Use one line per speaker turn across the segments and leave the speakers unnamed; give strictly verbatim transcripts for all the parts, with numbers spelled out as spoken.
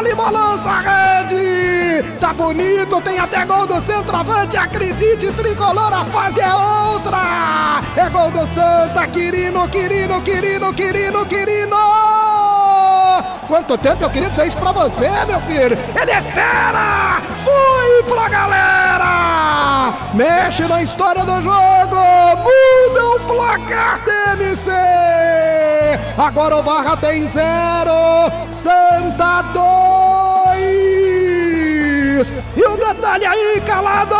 ele balança a rede. Tá bonito, tem até gol do centroavante, acredite, tricolor, a fase é outra. É gol do Santa, Quirino, Quirino, Quirino, Quirino, Quirino. Quanto tempo eu queria dizer isso pra você, meu filho. Ele é fera. Fui pra galera. Mexe na história do jogo. Muda o placar, T M C. Agora o Barra tem zero, Santa dois. E o detalhe aí, calado.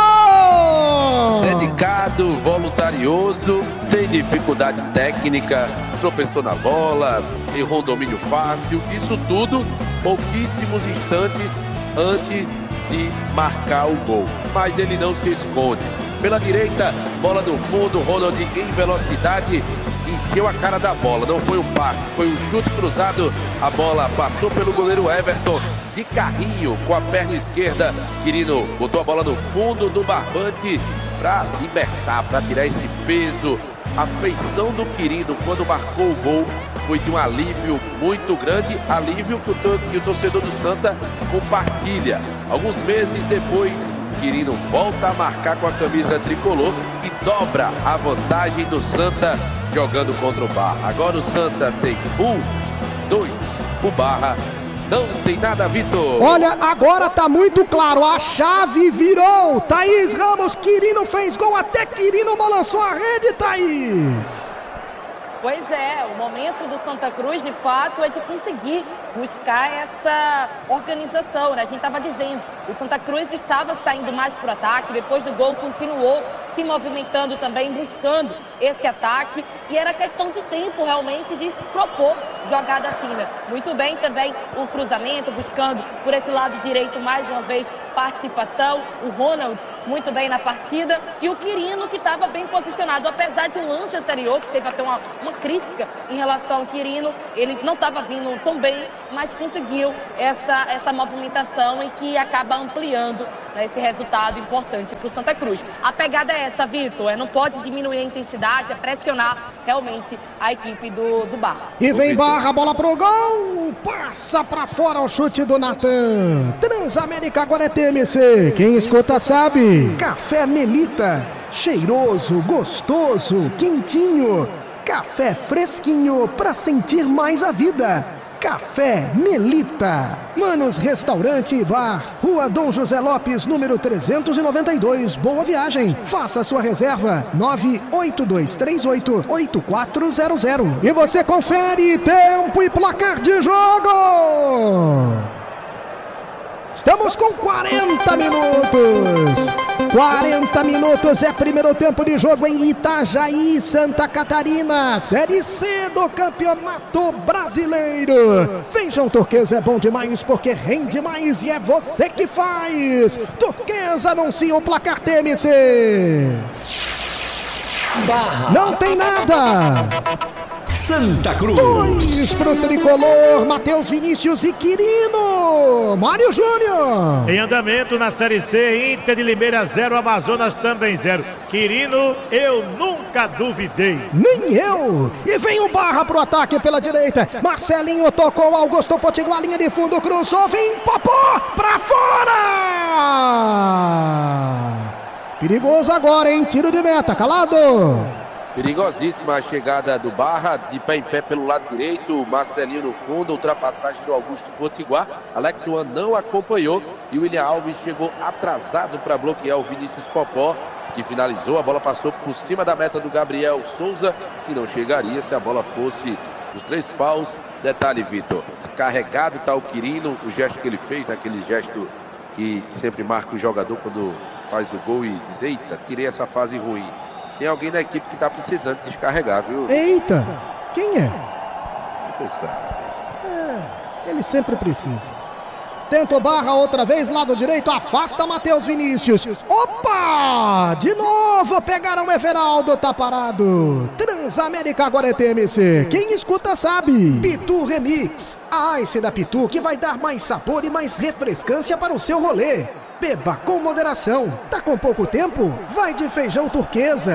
Dedicado, voluntarioso, tem dificuldade técnica, tropeçou na bola, errou um domínio fácil, isso tudo pouquíssimos instantes antes de marcar o gol. Mas ele não se esconde. Pela direita, bola no fundo, Ronald em velocidade, encheu a cara da bola, não foi um passe, foi um chute cruzado, a bola passou pelo goleiro Everton, de carrinho, com a perna esquerda, Quirino botou a bola no fundo do barbante, para libertar, para tirar esse peso. A feição do Quirino quando marcou o gol foi de um alívio muito grande, alívio que o, que o torcedor do Santa compartilha. Alguns meses depois, Quirino volta a marcar com a camisa tricolor e dobra a vantagem do Santa jogando contra o Barra. Agora o Santa tem um, dois, o Barra não tem nada, Vitor.
Olha, agora tá muito claro, a chave virou. Thaís Ramos, Quirino fez gol, até Quirino balançou a rede, Thaís.
Pois é, o momento do Santa Cruz, de fato, é de conseguir buscar essa organização, né? A gente estava dizendo, o Santa Cruz estava saindo mais para o ataque, depois do gol continuou se movimentando também, buscando esse ataque, e era questão de tempo realmente de se propor jogada assim, né? Muito bem também o cruzamento, buscando por esse lado direito mais uma vez participação, o Ronald muito bem na partida, e o Quirino que estava bem posicionado, apesar de um lance anterior, que teve até uma, uma crítica em relação ao Quirino, ele não estava vindo tão bem, mas conseguiu essa, essa movimentação e que acaba ampliando, né, esse resultado importante para o Santa Cruz. A pegada é essa, Vitor, é, não pode diminuir a intensidade, é pressionar realmente a equipe do, do Barra.
E vem Barra, bola pro gol, passa pra fora o chute do Natan. Transamérica agora é T M C, quem escuta sabe. Café Melita, cheiroso, gostoso, quentinho. Café fresquinho pra sentir mais a vida. Café Melita. Manos Restaurante e Bar, Rua Dom José Lopes, número trezentos e noventa e dois, Boa Viagem. Faça sua reserva, nove oito dois três oito oito quatro zero zero. E você confere tempo e placar de jogo. Estamos com quarenta minutos. quarenta minutos é primeiro tempo de jogo em Itajaí, Santa Catarina. Série C do Campeonato Brasileiro. Feijão Turquesa é bom demais porque rende mais e é você que faz. Turquesa anuncia o placar T M C.
Barra.
Não tem nada.
Santa Cruz.
Dois pro tricolor, Matheus Vinícius e Quirino. Mário Júnior.
Em andamento na Série C, Inter de Limeira zero, Amazonas também zero. Quirino, eu nunca duvidei.
Nem eu. E vem o Barra pro ataque pela direita. Marcelinho tocou, Augusto Potiguar, linha de fundo, cruzou, vem Popó pra fora. Perigoso agora, hein? Tiro de meta, calado.
Perigosíssima a chegada do Barra, de pé em pé pelo lado direito, Marcelinho no fundo, ultrapassagem do Augusto Potiguar, Alex Juan não acompanhou e o William Alves chegou atrasado para bloquear o Vinícius Popó, que finalizou, a bola passou por cima da meta do Gabriel Souza, que não chegaria se a bola fosse dos três paus. Detalhe, Vitor, descarregado está o Quirino, o gesto que ele fez, aquele gesto que sempre marca o jogador quando faz o gol e diz, eita, tirei essa fase ruim. Tem alguém da equipe que está precisando descarregar, viu?
Eita! Quem é?
Você sabe.
É, ele sempre precisa. Tenta o Barra outra vez, lado direito, afasta Matheus Vinícius. Opa! De novo pegaram o Everaldo, tá parado. Transamérica agora é T M C. Quem escuta sabe. Pitu Remix. A Ice da Pitu que vai dar mais sabor e mais refrescância para o seu rolê. Beba com moderação. Tá com pouco tempo? Vai de Feijão Turquesa. Não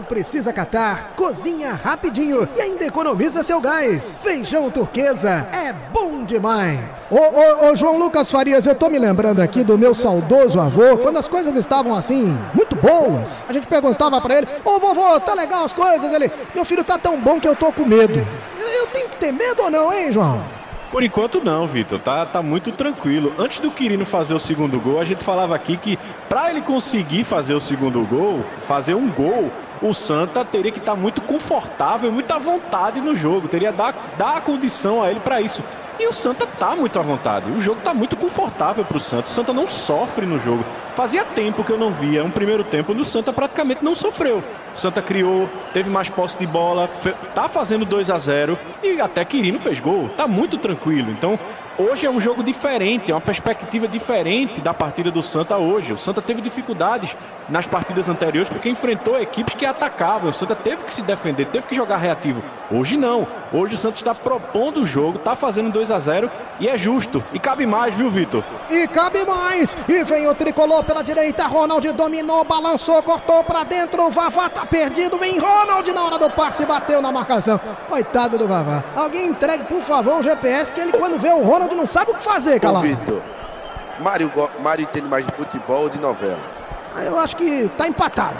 precisa catar, cozinha rapidinho e ainda economiza seu gás. Feijão Turquesa é bom demais. Ô, ô, ô João Lucas Farias, eu tô me lembrando aqui do meu saudoso avô, quando as coisas estavam assim, muito boas. A gente perguntava pra ele, ô vovô, tá legal as coisas? Ele, meu filho, tá tão bom que eu tô com medo. Eu, eu tenho que ter medo ou não, hein, João?
Por enquanto não, Vitor, tá, tá muito tranquilo. Antes do Quirino fazer o segundo gol, a gente falava aqui que para ele conseguir fazer o segundo gol, fazer um gol, o Santa teria que estar muito confortável, muita vontade no jogo, teria que dar, dar a condição a ele para isso. E o Santa tá muito à vontade, o jogo tá muito confortável pro Santa, o Santa não sofre no jogo. Fazia tempo que eu não via um primeiro tempo onde o Santa praticamente não sofreu. O Santa criou, teve mais posse de bola, tá fazendo dois a zero e até Quirino fez gol, tá muito tranquilo. Então, hoje é um jogo diferente, é uma perspectiva diferente da partida do Santa hoje. O Santa teve dificuldades nas partidas anteriores porque enfrentou equipes que atacavam. O Santa teve que se defender, teve que jogar reativo. Hoje não. Hoje o Santa está propondo o jogo, tá fazendo dois a zero e é justo. E cabe mais, viu, Vitor?
E cabe mais. E vem o tricolor pela direita. Ronald dominou, balançou, cortou pra dentro. O Vavá tá perdido. Vem Ronald na hora do passe, bateu na marcação. Coitado do Vavá. Alguém entregue, por favor, um G P S que ele, quando vê o Ronald, não sabe o que fazer, Calado.
Vitor, Mário, Mário entende mais de futebol ou de novela?
Eu acho que tá empatado.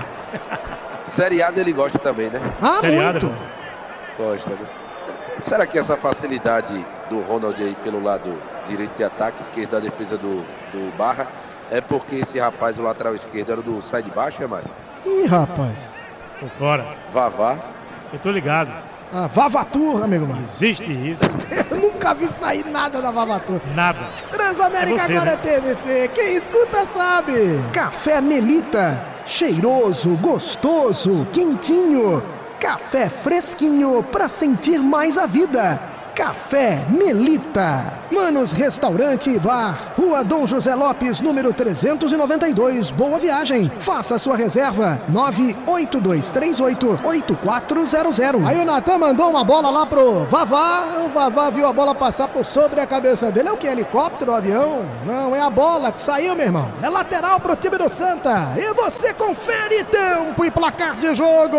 Seriado ele gosta também, né?
Ah,
Seriado,
muito.
Gosta, né? Será que essa facilidade do Ronald aí pelo lado direito de ataque, esquerdo da defesa do, do Barra, é porque esse rapaz, o lateral esquerdo, era do sai de baixo, é, Mário?
Ih, rapaz.
Por fora.
Vavá.
Eu tô ligado.
Ah, Vavatur, amigo Mário.
Existe isso.
Eu nunca vi sair nada da Vavatur.
Nada.
Transamérica
É você,
agora
né?
é T V C. Quem escuta sabe. Café Melita. Cheiroso, gostoso, quentinho. Café fresquinho pra sentir mais a vida. Café Melita. Manos Restaurante e Bar. Rua Dom José Lopes, número trezentos e noventa e dois. Boa viagem. Faça sua reserva. nove oito dois três oito oito quatro zero zero. Aí o Natan mandou uma bola lá pro Vavá. O Vavá viu a bola passar por sobre a cabeça dele. É o que? Helicóptero, avião? Não, é a bola que saiu, meu irmão. É lateral pro time do Santa. E você confere tempo e placar de jogo.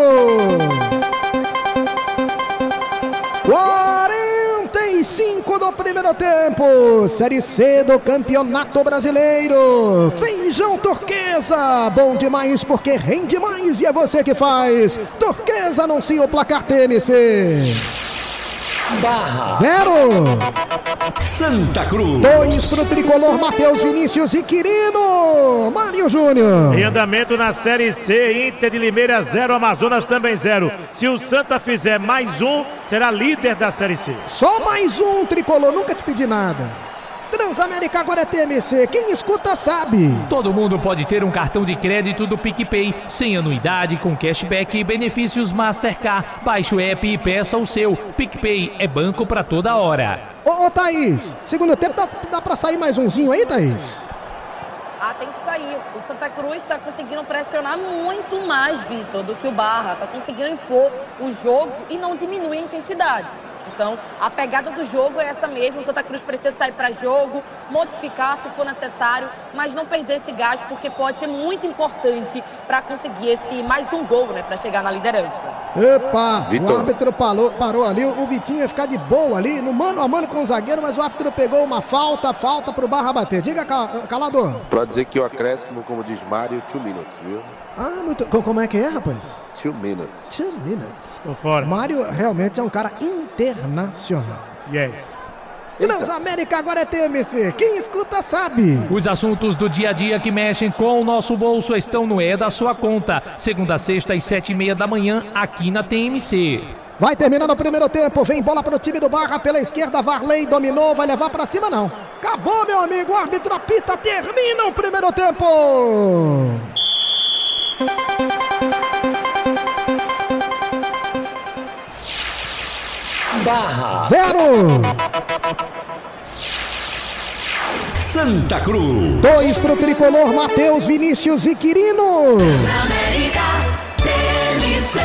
quarenta e cinco do primeiro tempo, Série C do Campeonato Brasileiro. Feijão Turquesa, bom demais porque rende mais e é você que faz. Turquesa anuncia o placar T M C.
Barra.
Zero.
Santa Cruz.
Dois pro tricolor Matheus Vinícius e Quirino. Mário Júnior.
Em andamento na Série C, Inter de Limeira zero, Amazonas também zero. Se o Santa fizer mais um, será líder da Série C.
Só mais um tricolor, nunca te pedi nada. Transamérica agora é T M C, quem escuta sabe.
Todo mundo pode ter um cartão de crédito do PicPay, sem anuidade, com cashback e benefícios Mastercard. Baixe o app e peça o seu. PicPay é banco pra toda hora.
Ô, ô Thaís, segundo tempo dá, dá pra sair mais umzinho aí, Thaís?
Ah, tem que sair. O Santa Cruz está conseguindo pressionar muito mais, Vitor, do que o Barra. Está conseguindo impor o jogo e não diminuir a intensidade. Então, a pegada do jogo é essa mesmo. O Santa Cruz precisa sair para jogo, modificar se for necessário, mas não perder esse gás, porque pode ser muito importante para conseguir esse mais um gol, né, para chegar na liderança.
Epa,
Vitor.
o árbitro parou, parou ali, o Vitinho ia ficar de boa ali, no mano a mano com o zagueiro, mas o árbitro pegou uma falta, falta pro Barra bater. Diga, Calador.
Pra dizer que o acréscimo, como diz Mário, two minutes, viu?
Ah, muito... Como é que é, rapaz?
Two minutes.
Two minutes.
Por fora.
Mário realmente é um cara internacional.
Yes.
Transamérica agora é T M C, quem escuta sabe.
Os assuntos do dia a dia que mexem com o nosso bolso estão no É da Sua Conta. Segunda a sexta às sete e meia da manhã, aqui na T M C.
Vai terminar no primeiro tempo, vem bola pro time do Barra pela esquerda, Varley dominou, vai levar pra cima não. Acabou, meu amigo, o árbitro apita, termina o primeiro tempo.
Barra.
Zero.
Santa Cruz.
Dois pro tricolor, Matheus Vinícius e Quirino.
América, T M C.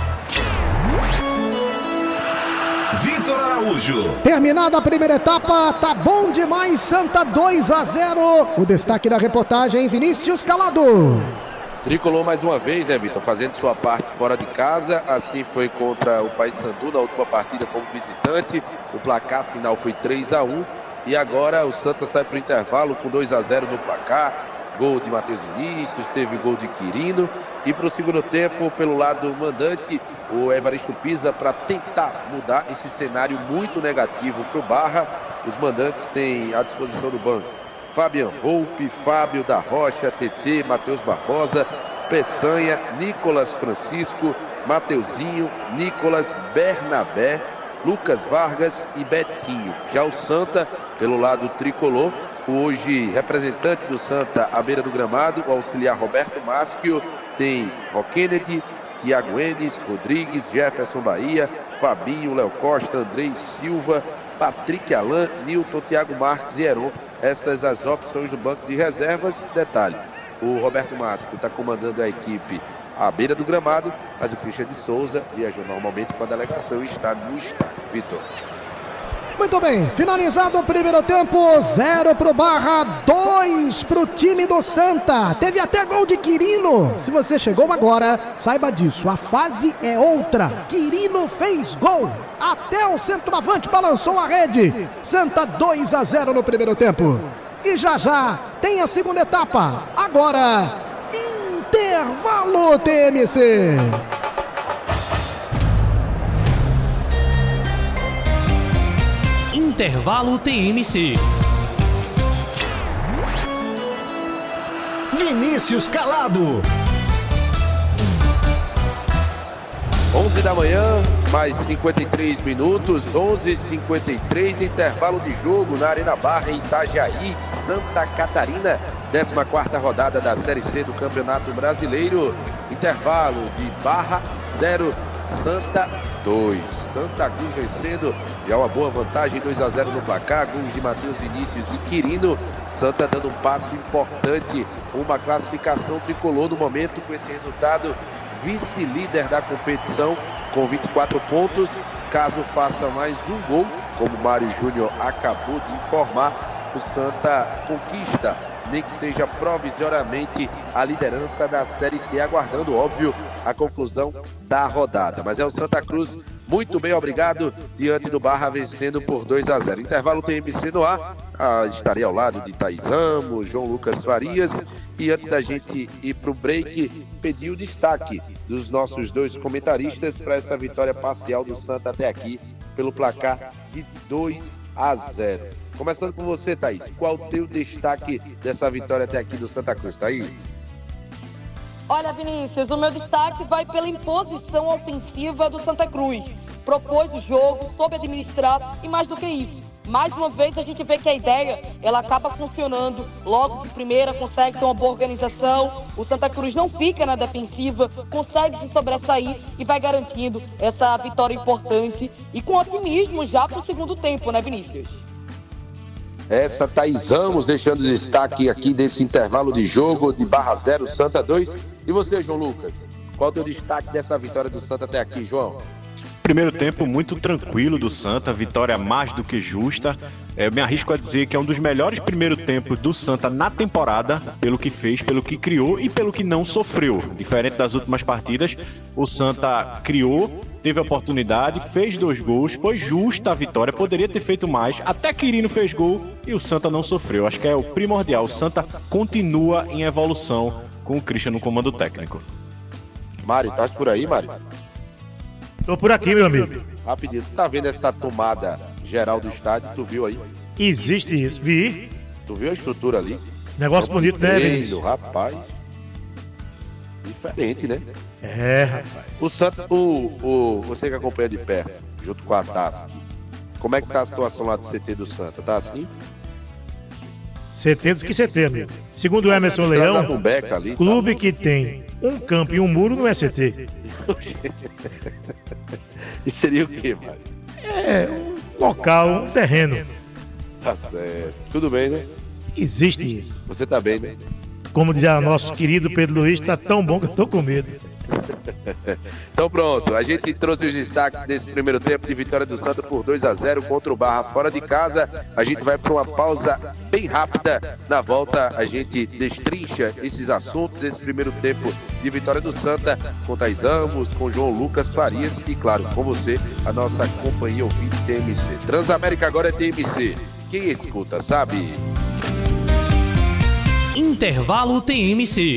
Vitor Araújo.
Terminada a primeira etapa, tá bom demais, Santa dois a zero. O destaque da reportagem, Vinícius Calado.
Tricolor mais uma vez, né, Vitor? Fazendo sua parte fora de casa. Assim foi contra o Paysandu na última partida como visitante. O placar final foi três a um. E agora o Santa sai para o intervalo com dois a zero no placar. Gol de Matheus Vinícius, teve gol de Quirino. E para o segundo tempo, pelo lado mandante, o Evaristo Pisa para tentar mudar esse cenário muito negativo para o Barra. Os mandantes têm à disposição do banco Fabian Volpe, Fábio da Rocha, T T, Matheus Barbosa, Peçanha, Nicolas Francisco, Mateuzinho, Nicolas Bernabé, Lucas Vargas e Betinho. Já o Santa, pelo lado tricolor, o hoje representante do Santa à beira do gramado, o auxiliar Roberto Maschio, tem Ró Kennedy, Thiago Enes, Rodrigues, Jefferson Bahia, Fabinho, Léo Costa, Andrei Silva, Patrick Alain, Nilton, Thiago Marques e Heron. Estas as opções do banco de reservas. Detalhe, o Roberto Maschio está comandando a equipe à beira do gramado, mas o Christian de Souza viajou normalmente com a delegação e está no estádio. Vitor.
Muito bem, finalizado o primeiro tempo, zero pro Barra, dois pro time do Santa. Teve até gol de Quirino. Se você chegou agora, saiba disso, a fase é outra. Quirino fez gol. Até o centroavante balançou a rede. Santa dois a zero no primeiro tempo. E já já tem a segunda etapa. Agora, intervalo T M C.
Intervalo T M C.
Vinícius Calado.
onze da manhã, mais cinquenta e três minutos, onze e cinquenta e três, intervalo de jogo na Arena Barra, em Itajaí, Santa Catarina, décima quarta rodada da Série C do Campeonato Brasileiro. Intervalo de Barra zero, Santa dois. Santa Cruz vencendo, já uma boa vantagem, dois a zero no placar, gols de Matheus Vinícius e Quirino. Santa dando um passo importante, uma classificação tricolor no momento com esse resultado, vice-líder da competição com vinte e quatro pontos. Caso faça mais um gol, como o Mário Júnior acabou de informar, o Santa conquista, nem que seja provisoriamente, a liderança da Série C, aguardando, óbvio, a conclusão da rodada. Mas é o Santa Cruz muito bem, obrigado, diante do Barra, vencendo por dois a zero. Intervalo T M C no ar. Ah, estarei ao lado de Thaís Ramos, João Lucas Farias. E antes da gente ir para o break, pedir o destaque dos nossos dois comentaristas para essa vitória parcial do Santa até aqui, pelo placar de dois a zero. Começando com você, Thaís. Qual o teu destaque dessa vitória até aqui do Santa Cruz, Thaís?
Olha, Vinícius, o meu destaque vai pela imposição ofensiva do Santa Cruz. Propôs o jogo, soube administrar e mais do que isso. Mais uma vez a gente vê que a ideia, ela acaba funcionando. Logo de primeira consegue ter uma boa organização. O Santa Cruz não fica na defensiva, consegue se sobressair e vai garantindo essa vitória importante. E com otimismo já para o segundo tempo, né, Vinícius?
Essa Thaís Ramos deixando destaque aqui desse intervalo de jogo de Barra zero, Santa dois. E você, João Lucas? Qual é o teu destaque dessa vitória do Santa até aqui, João?
Primeiro tempo muito tranquilo do Santa, vitória mais do que justa. Eu me arrisco a dizer que é um dos melhores primeiros tempos do Santa na temporada, pelo que fez, pelo que criou e pelo que não sofreu. Diferente das últimas partidas, o Santa criou, teve a oportunidade, fez dois gols, foi justa a vitória, poderia ter feito mais, até Quirino fez gol e o Santa não sofreu. Acho que é o primordial, o Santa continua em evolução com o Christian no comando técnico.
Mário, tá por aí, Mário?
Tô por aqui, meu amigo.
Rapidinho, tu tá vendo essa tomada geral do estádio? Tu viu aí?
Existe isso, vi.
Tu viu a estrutura ali?
Negócio bonito, né, Vinícius?
Rapaz. Diferente, né?
É, rapaz.
O Santa, o, o, você que acompanha de perto, junto com a Taça, como é que tá a situação lá do C T do Santa? Tá assim?
C T do que C T, amigo. Segundo o Emerson Leão,
Mumbeca ali,
clube
tá?
que tem um campo e um muro não é C T.
E seria o quê, Mário?
É um local, um terreno.
Tá certo. Tudo bem, né?
Existe isso.
Você tá bem, né?
Como dizia nosso querido Pedro Luiz, tá tão bom que eu tô com medo.
Então pronto, a gente trouxe os destaques desse primeiro tempo de vitória do Santa por dois a zero contra o Barra fora de casa. A gente vai para uma pausa bem rápida. Na volta a gente destrincha esses assuntos, esse primeiro tempo de vitória do Santa, com Thais Ramos, com João Lucas Farias e claro, com você, a nossa companhia ouvinte T M C. Transamérica agora é T M C. Quem escuta sabe.
Intervalo T M C.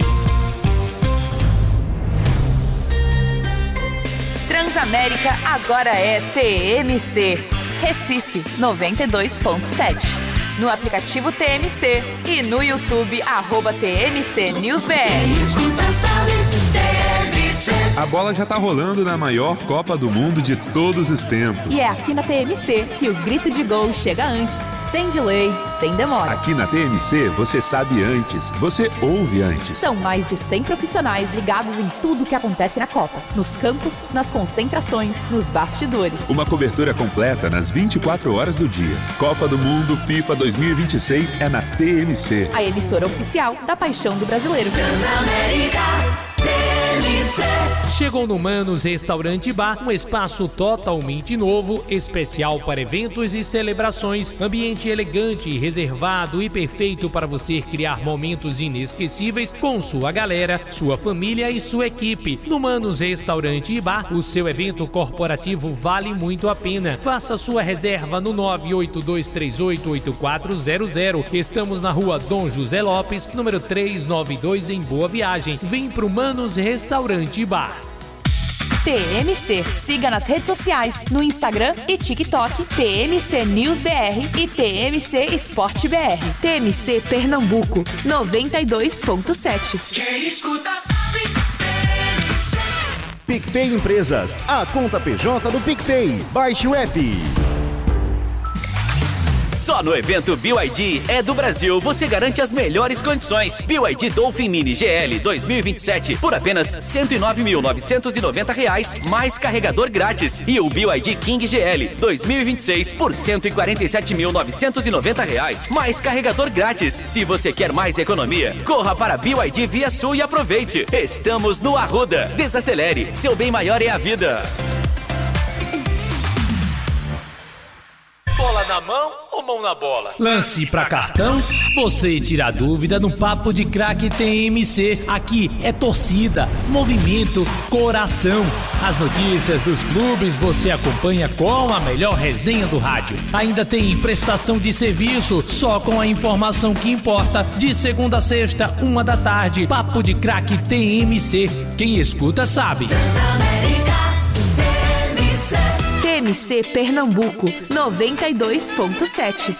Transamérica agora é T M C. Recife noventa e dois ponto sete. No aplicativo T M C e no YouTube, arroba T M C News B R.
Escuta, sabe, T M C.
A bola já tá rolando na maior Copa do Mundo de todos os tempos.
E é aqui na T M C que o grito de gol chega antes, sem delay, sem demora.
Aqui na T M C você sabe antes, você ouve antes.
São mais de cem profissionais ligados em tudo que acontece na Copa. Nos campos, nas concentrações, nos bastidores.
Uma cobertura completa nas vinte e quatro horas do dia. Copa do Mundo FIFA dois mil e vinte e seis é na T M C.
A emissora oficial da paixão do brasileiro.
Transamérica, T M C.
Chegou no Manos Restaurante e Bar, um espaço totalmente novo, especial para eventos e celebrações, ambiente elegante, reservado e perfeito para você criar momentos inesquecíveis com sua galera, sua família e sua equipe. No Manos Restaurante e Bar, o seu evento corporativo vale muito a pena. Faça sua reserva no nove oito dois três oito oito quatro zero zero. Estamos na rua Dom José Lopes, número trezentos e noventa e dois, em Boa Viagem. Vem pro Manos Restaurante e Bar.
T M C. Siga nas redes sociais, no Instagram e TikTok, T M C News B R e T M C Esporte B R. T M C Pernambuco, noventa e dois ponto sete.
Quem escuta sabe, T M C.
PicPay Empresas, a conta P J do PicPay. Baixe o app.
Só no evento B Y D é do Brasil você garante as melhores condições. B Y D Dolphin Mini G L dois mil e vinte e sete por apenas cento e nove mil novecentos e noventa reais mais carregador grátis. E o B Y D King G L dois mil e vinte e seis por cento e quarenta e sete mil novecentos e noventa reais mais carregador grátis. Se você quer mais economia, corra para B Y D Via Sul e aproveite. Estamos no Arruda. Desacelere, seu bem maior é a vida.
Bola na mão ou mão na bola?
Lance pra cartão? Você tira a dúvida no Papo de Craque T M C. Aqui é torcida, movimento, coração. As notícias dos clubes você acompanha com a melhor resenha do rádio. Ainda tem prestação de serviço, só com a informação que importa. De segunda a sexta, uma da tarde. Papo de Craque T M C. Quem escuta sabe.
T M C Pernambuco, noventa e dois ponto sete.